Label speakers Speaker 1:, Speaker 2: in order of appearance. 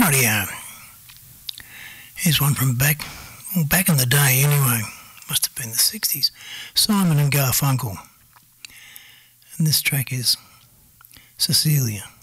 Speaker 1: Rightio. Here's one from back in the day anyway. Must have been the 60s. Simon and Garfunkel. And this track is Cecilia.